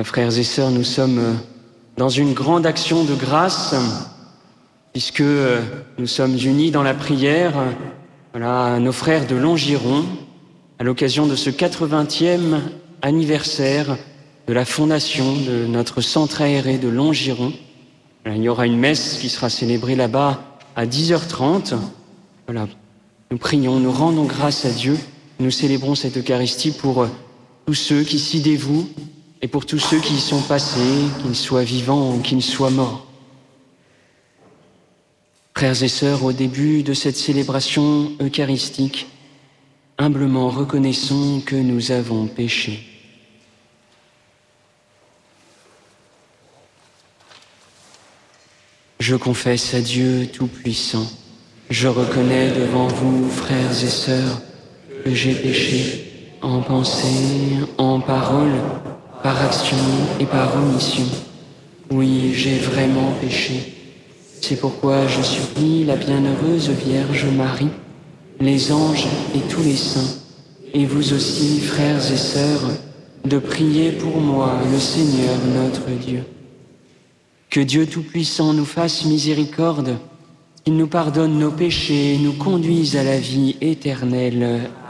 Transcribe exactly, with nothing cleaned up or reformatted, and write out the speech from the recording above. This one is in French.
frères et sœurs, nous sommes dans une grande action de grâce, puisque nous sommes unis dans la prière, voilà, nos frères de Longiron, à l'occasion de ce quatre-vingtième anniversaire de la fondation de notre centre aéré de Longiron. Voilà, il y aura une messe qui sera célébrée là-bas à dix heures trente. Voilà, nous prions, nous rendons grâce à Dieu, nous célébrons cette Eucharistie pour tous ceux qui s'y dévouent et pour tous ceux qui y sont passés, qu'ils soient vivants ou qu'ils soient morts. Frères et sœurs, au début de cette célébration eucharistique, humblement reconnaissons que nous avons péché. Je confesse à Dieu Tout-Puissant, je reconnais devant vous, frères et sœurs, que j'ai péché en pensée, en parole, par action et par omission. Oui, j'ai vraiment péché. C'est pourquoi je supplie la bienheureuse Vierge Marie, les anges et tous les saints, et vous aussi, frères et sœurs, de prier pour moi, le Seigneur notre Dieu. Que Dieu Tout-Puissant nous fasse miséricorde, qu'il nous pardonne nos péchés et nous conduise à la vie éternelle.